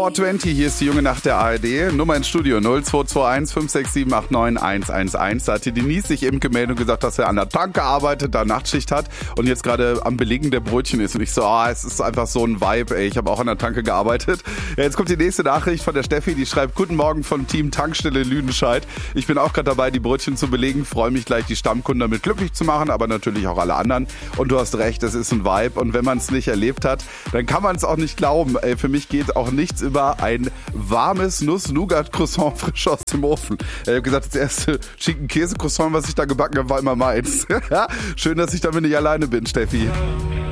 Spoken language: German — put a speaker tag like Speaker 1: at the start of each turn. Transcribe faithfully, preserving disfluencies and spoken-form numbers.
Speaker 1: vierundzwanzig, hier ist die junge Nacht der A R D. Nummer ins Studio null zwei zwei eins fünf sechs sieben acht neun eins eins eins. Da hat die Denise sich eben gemeldet und gesagt, dass er an der Tanke arbeitet, da Nachtschicht hat und jetzt gerade am Belegen der Brötchen ist. Und ich so, ah, es ist einfach so ein Vibe, ey. Ich habe auch an der Tanke gearbeitet. Ja, jetzt kommt die nächste Nachricht von der Steffi, die schreibt: Guten Morgen vom Team Tankstelle Lüdenscheid. Ich bin auch gerade dabei, die Brötchen zu belegen. Freue mich gleich, die Stammkunden damit glücklich zu machen, aber natürlich auch alle anderen. Und du hast recht, es ist ein Vibe. Und wenn man es nicht erlebt hat, dann kann man es auch nicht glauben. Ey, für mich geht auch nichts über ein warmes Nuss-Nougat-Croissant frisch aus dem Ofen. Ich habe gesagt, das erste Schinken-Käse-Croissant, was ich da gebacken habe, war immer meins. Schön, dass ich damit nicht alleine bin, Steffi.